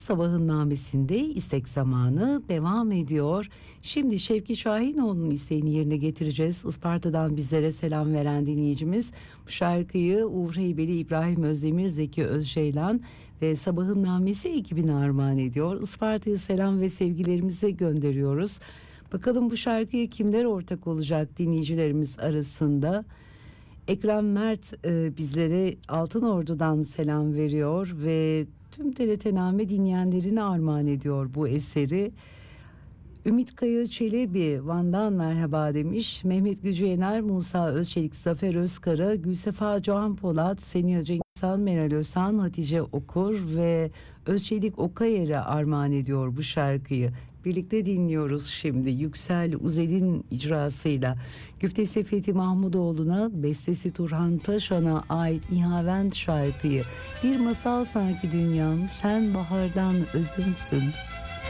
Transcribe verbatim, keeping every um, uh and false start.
Sabahın namesinde istek zamanı devam ediyor. Şimdi Şevki Şahinoğlu'nun isteğini yerine getireceğiz. Isparta'dan bizlere selam veren dinleyicimiz bu şarkıyı Uğur Heybeli, İbrahim Özdemir, Zeki Özceylan ve Sabahın Namesi ekibine armağan ediyor. Isparta'ya selam ve sevgilerimizi gönderiyoruz. Bakalım bu şarkıya kimler ortak olacak dinleyicilerimiz arasında? Ekrem Mert e, bizlere Altınordu'dan selam veriyor ve tüm T R T Name dinleyenlerine armağan ediyor bu eseri. Ümit Kaya Çelebi Van'dan merhaba demiş. Mehmet Gücü Yener, Musa Özçelik, Zafer Özkara, Gülsefa Doğan Polat, Seniha Cengizhan, Meral Özhan, Hatice Okur ve Özçelik Okayer'e armağan ediyor bu şarkıyı. Birlikte dinliyoruz şimdi Yüksel Uzel'in icrasıyla. Güftesi Fethi Mahmudoğlu'na, bestesi Turhan Taşan'a ait Nihavent şarkıyı. Bir masal sanki dünyam, sen bahardan özümsün.